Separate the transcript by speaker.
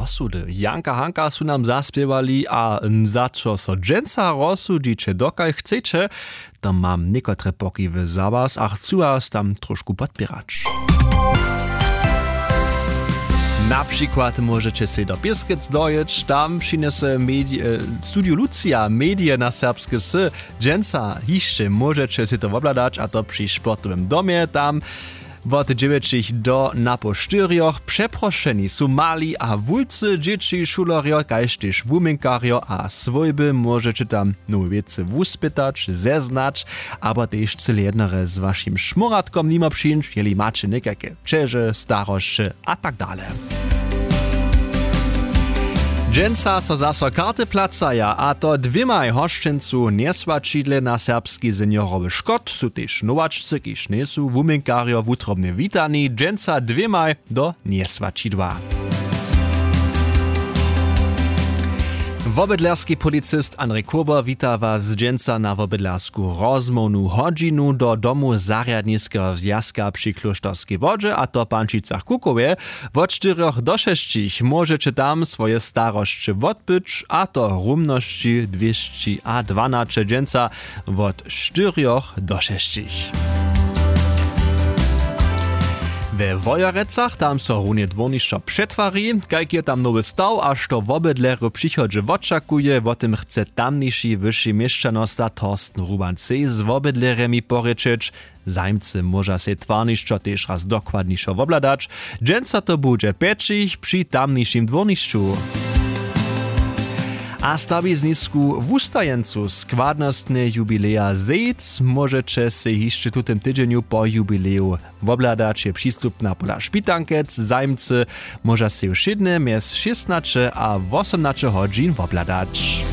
Speaker 1: rozsudy. Janka Hanka su nam zaspiewali, a za čo so dženca rozsudiče dokaj chcecie, to mam niekotre pokiwy za was, a chcę was tam troszkę podpierać. Na przykład możecie się do Pieskec dojeć, tam przyniesie Studio Lucia medie na serbskie s. Dženca hišće możecie się to obladać, a to przy sportowym domie, tam od 9 do na po 4 przeproszeni su mali a wulcy, dzieci, szulerio, kaž tež wuminkario a swojby możecie tam nowe wiece wuspytać, zeznać, aber tež cele jednere z waszym szmuratkom nima przyjąć, jeli macie nekakie čeže, starošće a tak dalej. Dženca so zaso karty placaja, a to dwymaj hošćencu nesvačidle na serbski seniorowy škot su tež novačce, kiž nesu wuminkario wutrobne witani, dženca dwymaj do nesvačidła. Wobydlerski policist Andrzej Kurber wita was z dženca na wobydlersku rozmownu hodzinu do domu zariadniskiego zjazka przy Klosztorskiej Wodzie, a to Pančicach Kukowie. Od 4 do 6 możecie tam swoje starości odbyć, a to rumności 212 dženca od 4 do 6. We Wojorecach tam so runie dwornišćo przetwari, kajk je tam nowy staw, a što wobydleru przychodzie oczakuje, o tym chce tamniejszy wyższy mieszczanosta Torsten Ruban-C z wobydleremi poryczyć. Zajmcy może się twarnišćo też raz dokładniejszo obladać. Dženca to będzie peczich przy tamniejszym dwornišću. A stawi z nisku w ustajencu składnostne jubileja zejc możecie się jeszcze w tym tydzieniu po jubileju obladać. Je przystupna pola szpitankec, zajmcy może się wszedne między 16 a 18 godzin obladać.